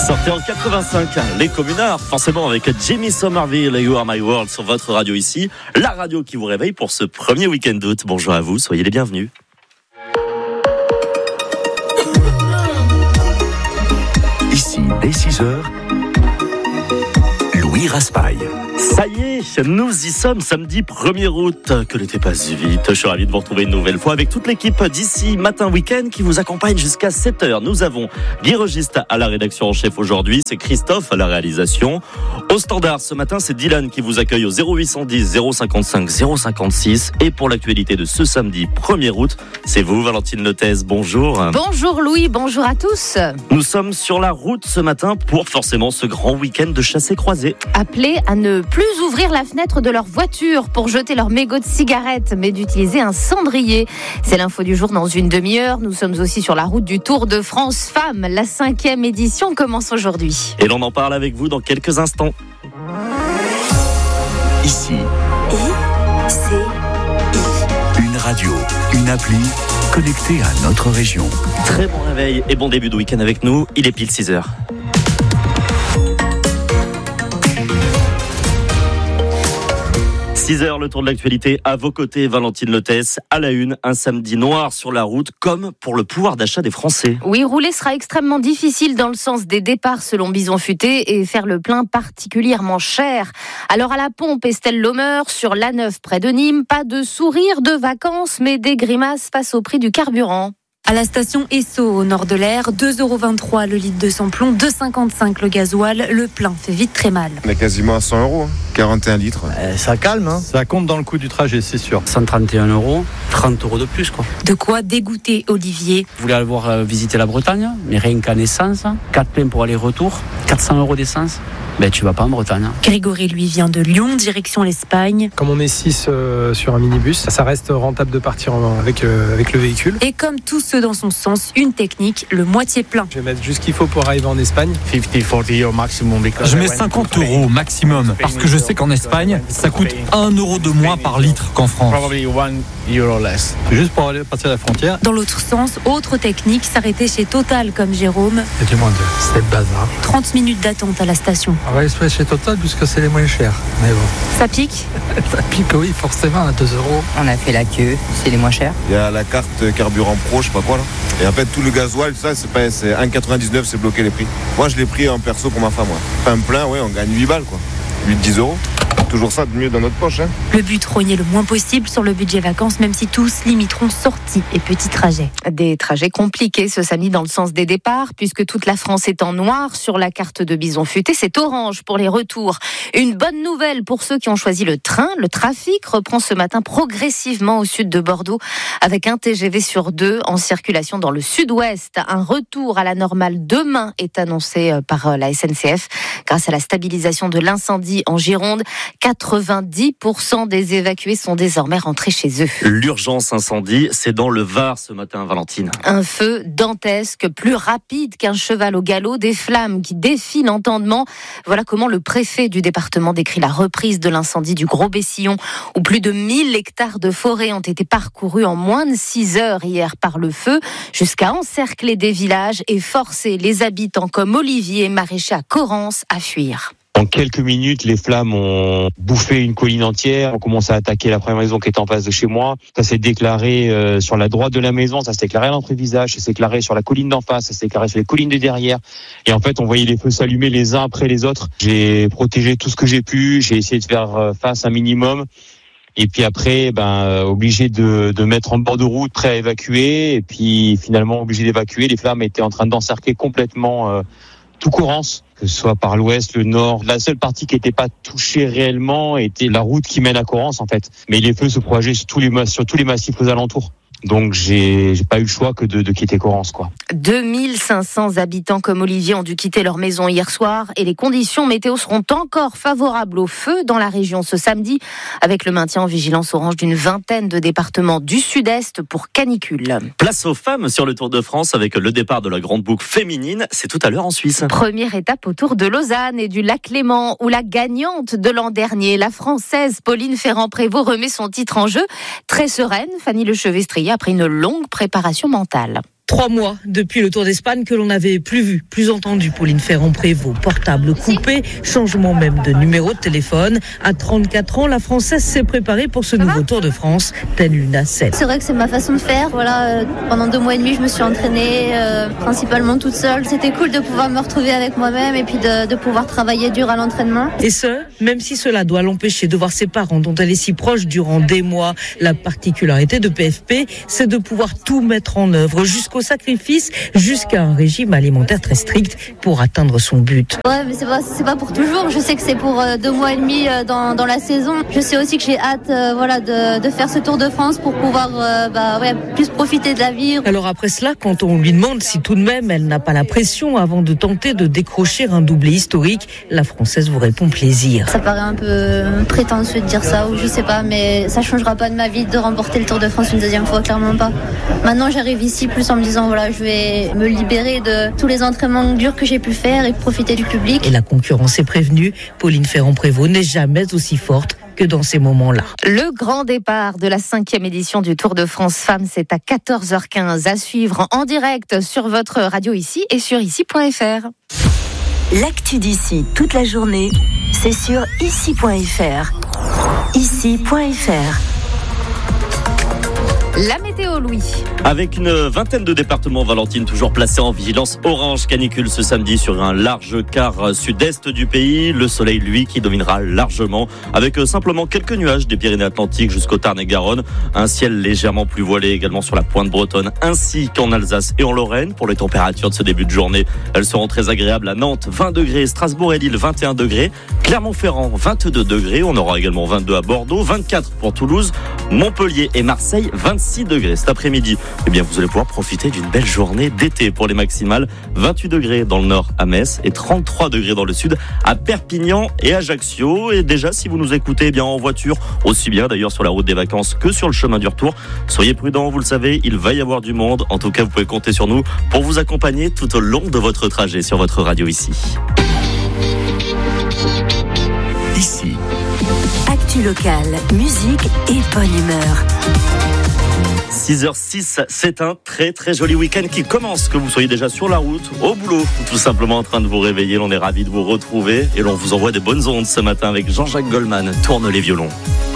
Sortez en 85, les communards, forcément avec Jimmy Somerville et You Are My World sur votre radio ici, la radio qui vous réveille pour ce premier week-end d'août. Bonjour à vous, soyez les bienvenus. Ici, dès 6h, Louis Raspail. Ça y est, nous y sommes, samedi 1er août. Que l'été passe vite. Je suis ravi de vous retrouver une nouvelle fois avec toute l'équipe d'ici Matin Week-end qui vous accompagne jusqu'à 7h. Nous avons Guy Registe à la rédaction en chef aujourd'hui. C'est Christophe à la réalisation. Au standard, ce matin, c'est Dylan qui vous accueille au 0810 055 056. Et pour l'actualité de ce samedi 1er août, c'est vous, Valentine Lotez. Bonjour. Bonjour Louis, bonjour à tous. Nous sommes sur la route ce matin pour forcément ce grand week-end de chassé-croisé. Appelés à ne plus ouvrir la fenêtre de leur voiture pour jeter leur mégot de cigarette, mais d'utiliser un cendrier. C'est l'info du jour dans une demi-heure. Nous sommes aussi sur la route du Tour de France Femmes. La 5e édition commence aujourd'hui. Et l'on en parle avec vous dans quelques instants. Ici, une radio, une appli connectée à notre région. Très bon réveil et bon début de week-end avec nous. Il est pile 6h. 6h, le tour de l'actualité à vos côtés, Valentine Lotez. À la une, un samedi noir sur la route, comme pour le pouvoir d'achat des Français. Oui, rouler sera extrêmement difficile dans le sens des départs selon Bison Futé et faire le plein particulièrement cher. Alors à la pompe, Estelle Lomer, sur l'A9 près de Nîmes, pas de sourire de vacances, mais des grimaces face au prix du carburant. À la station Esso, au nord de l'Aire, 2,23€ le litre de samplon, 2,55€ le gasoil. Le plein fait vite très mal. On est quasiment à 100€, 41 litres. Ça calme, hein. Ça compte dans le coût du trajet, c'est sûr. 131€, 30€ de plus, quoi. De quoi dégoûter Olivier. Je voulais aller voir visiter la Bretagne, mais rien qu'en essence, 4 pleins pour aller-retour, 400€ d'essence. Ben, tu vas pas en Bretagne. Grégory, lui, vient de Lyon, direction l'Espagne. Comme on est 6 sur un minibus, ça reste rentable de partir avec le véhicule. Et comme tous ceux dans son sens, une technique, le moitié plein. Je vais mettre juste ce qu'il faut pour arriver en Espagne. 50-40€ maximum. Je mets 50€ maximum, parce que je sais qu'en Espagne, ça coûte 1€ de moins par litre qu'en France. C'est juste pour aller passer la frontière. Dans l'autre sens, autre technique, s'arrêter chez Total comme Jérôme. Il y a du moins de c'est bazar. 30 minutes d'attente à la station. On va aller chez Total puisque c'est les moins chers. Mais bon. Ça pique ? Ça pique, oui, forcément, à 2€. On a fait la queue, c'est les moins chers. Il y a la carte carburant pro, je sais pas quoi là. Et en fait, tout le gasoil, ça, c'est 1,99€, c'est bloqué les prix. Moi, je l'ai pris en perso pour ma femme. Un plein, ouais, on gagne 8 balles, quoi. 8-10€. Toujours ça de mieux dans notre poche. Hein. Le but, rogner le moins possible sur le budget vacances, même si tous limiteront sorties et petits trajets. Des trajets compliqués ce samedi dans le sens des départs, puisque toute la France est en noir sur la carte de Bison Futé. C'est orange pour les retours. Une bonne nouvelle pour ceux qui ont choisi le train. Le trafic reprend ce matin progressivement au sud de Bordeaux, avec un TGV sur 2 en circulation dans le sud-ouest. Un retour à la normale demain est annoncé par la SNCF grâce à la stabilisation de l'incendie en Gironde. 90% des évacués sont désormais rentrés chez eux. L'urgence incendie, c'est dans le Var ce matin, Valentine. Un feu dantesque, plus rapide qu'un cheval au galop, des flammes qui défient l'entendement. Voilà comment le préfet du département décrit la reprise de l'incendie du Gros-Bessillon, où plus de 1000 hectares de forêt ont été parcourus en moins de 6 heures hier par le feu, jusqu'à encercler des villages et forcer les habitants comme Olivier, maraîcher à Corrence, à fuir. En quelques minutes, les flammes ont bouffé une colline entière. On commence à attaquer la première maison qui était en face de chez moi. Ça s'est déclaré sur la droite de la maison, ça s'est déclaré à l'entrée-visage, ça s'est déclaré sur la colline d'en face, ça s'est déclaré sur les collines de derrière. Et en fait, on voyait les feux s'allumer les uns après les autres. J'ai protégé tout ce que j'ai pu, j'ai essayé de faire face un minimum. Et puis après, obligé de mettre en bord de route, prêt à évacuer. Et puis finalement, obligé d'évacuer. Les flammes étaient en train d'encercler complètement tout Corrence, que ce soit par l'ouest, le nord. La seule partie qui n'était pas touchée réellement était la route qui mène à Corrence, en fait. Mais les feux se propageaient sur tous les massifs aux alentours. Donc j'ai pas eu le choix que de quitter Corrence, quoi. 2500 habitants comme Olivier ont dû quitter leur maison hier soir et les conditions météo seront encore favorables au feu dans la région ce samedi, avec le maintien en vigilance orange d'une vingtaine de départements du sud-est pour canicule. Place aux femmes sur le Tour de France avec le départ de la grande boucle féminine. C'est tout à l'heure en Suisse. Première étape au Tour de Lausanne et du Lac Léman, où la gagnante de l'an dernier, la Française Pauline Ferrand-Prévot, remet son titre en jeu. Très sereine, Fanny Lechevestrier, après une longue préparation mentale. 3 mois depuis le Tour d'Espagne que l'on n'avait plus vu, plus entendu Pauline Ferrand-Prévot. Portable coupé, changement même de numéro de téléphone. À 34 ans, la Française s'est préparée pour ce nouveau Tour de France, telle une nacelle. C'est vrai que c'est ma façon de faire. Voilà, pendant 2 mois et demi, je me suis entraînée principalement toute seule. C'était cool de pouvoir me retrouver avec moi-même et puis de pouvoir travailler dur à l'entraînement. Et ce, même si cela doit l'empêcher de voir ses parents dont elle est si proche durant des mois. La particularité de PFP, c'est de pouvoir tout mettre en œuvre jusqu'au sacrifice, jusqu'à un régime alimentaire très strict pour atteindre son but. Ouais, mais c'est pas pour toujours. Je sais que c'est pour 2 mois et demi dans la saison. Je sais aussi que j'ai hâte de faire ce Tour de France pour pouvoir plus profiter de la vie. Alors après cela, quand on lui demande si tout de même elle n'a pas la pression avant de tenter de décrocher un doublé historique, la Française vous répond plaisir. Ça paraît un peu prétentieux de dire ça, ou je sais pas, mais ça changera pas de ma vie de remporter le Tour de France une deuxième fois, clairement pas. Maintenant, j'arrive ici plus en me disant, voilà, je vais me libérer de tous les entraînements durs que j'ai pu faire et profiter du public. Et la concurrence est prévenue, Pauline Ferrand-Prévot n'est jamais aussi forte que dans ces moments-là. Le grand départ de la 5e édition du Tour de France Femmes, c'est à 14h15 à suivre en direct sur votre radio ici et sur ici.fr. L'actu d'ici toute la journée, c'est sur ici.fr. Ici.fr. La météo, Louis. Avec une vingtaine de départements, Valentine, toujours placés en vigilance orange canicule ce samedi sur un large quart sud-est du pays. Le soleil, lui, qui dominera largement avec simplement quelques nuages des Pyrénées-Atlantiques jusqu'au Tarn et Garonne. Un ciel légèrement plus voilé également sur la pointe bretonne ainsi qu'en Alsace et en Lorraine. Pour les températures de ce début de journée, elles seront très agréables à Nantes, 20 degrés, Strasbourg et Lille, 21 degrés, Clermont-Ferrand, 22 degrés. On aura également 22 à Bordeaux, 24 pour Toulouse, Montpellier et Marseille, 26 degrés. Cet après-midi, eh bien, vous allez pouvoir profiter d'une belle journée d'été pour les maximales. 28 degrés dans le nord à Metz et 33 degrés dans le sud à Perpignan et Ajaccio. Et déjà, si vous nous écoutez, eh bien, en voiture, aussi bien d'ailleurs sur la route des vacances que sur le chemin du retour, soyez prudents, vous le savez, il va y avoir du monde. En tout cas, vous pouvez compter sur nous pour vous accompagner tout au long de votre trajet sur votre radio ici. Ici. Actu locale, musique et bonne humeur. 6h06, c'est un très très joli week-end qui commence, que vous soyez déjà sur la route, au boulot, ou tout simplement en train de vous réveiller. On est ravis de vous retrouver et l'on vous envoie des bonnes ondes ce matin avec Jean-Jacques Goldman, Tourne les violons.